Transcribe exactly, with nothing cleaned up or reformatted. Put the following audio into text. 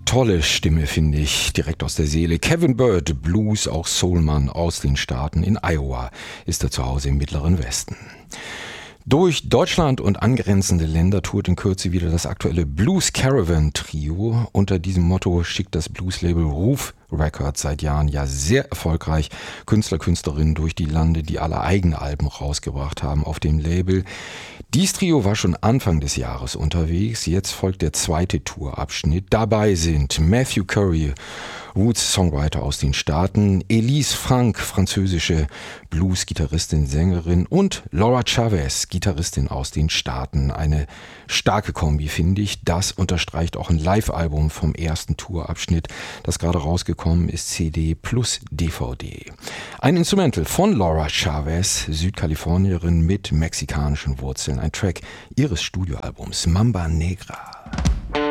Tolle Stimme, finde ich, direkt aus der Seele. Kevin Bird, Blues, auch Soulmann aus den Staaten. In Iowa ist er zu Hause im Mittleren Westen. Durch Deutschland und angrenzende Länder tourt in Kürze wieder das aktuelle Blues Caravan Trio. Unter diesem Motto schickt das Blueslabel Ruf Records seit Jahren ja sehr erfolgreich Künstler, Künstlerinnen durch die Lande, die alle eigene Alben rausgebracht haben auf dem Label. Dies Trio war schon Anfang des Jahres unterwegs. Jetzt folgt der zweite Tourabschnitt. Dabei sind Matthew Curry, Roots-Songwriter aus den Staaten, Elise Frank, französische Blues-Gitarristin, Sängerin und Laura Chavez, Gitarristin aus den Staaten. Eine starke Kombi, finde ich. Das unterstreicht auch ein Live-Album vom ersten Tourabschnitt, das gerade rausgekommen ist, C D plus D V D. Ein Instrumental von Laura Chavez, Südkalifornierin mit mexikanischen Wurzeln. Ein Track ihres Studioalbums Mamba Negra.